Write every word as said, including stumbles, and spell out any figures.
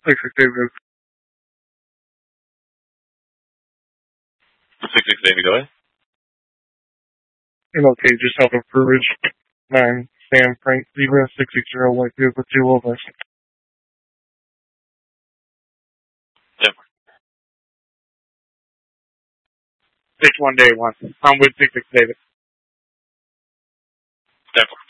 six six David. six six David, go ahead. M L K, just south of Fruit Ridge. nine, Sam, Frank, Zebra, six six zero, white vehicle, two Lopez. Denver. six one day one. I'm with six six David. Denver.